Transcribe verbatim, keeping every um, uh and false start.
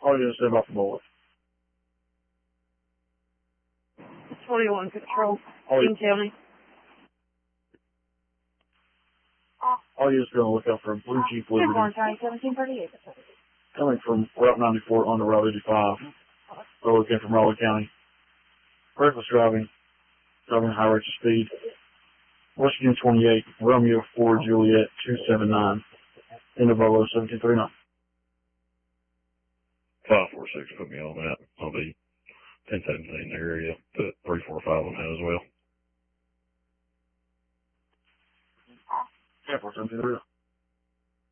All units stand by for bullet. twenty-one Patrol, All, King County. all units be on the lookout for a blue Jeep Liberty seventeen thirty-eight. coming from Route ninety-four onto Route eighty-five. So came from Raleigh County. Reckless driving, driving high rates of speed. Washington twenty-eight, Romeo four, Juliet two seven nine. In the Volvo seventeen thirty-nine. five four six, put me on that. I'll be ten seventeen in the area. Put three four five on that as well. ten four seventeen thirty-nine.